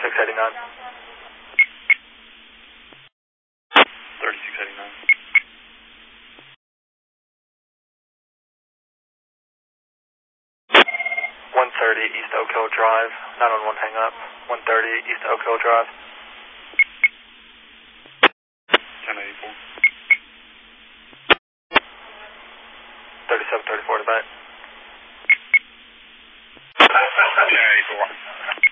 3689. 3689. 130 East Oak Hill Drive, 911 hang up. 130 East Oak Hill Drive. 1084. 3734 to back. 1084.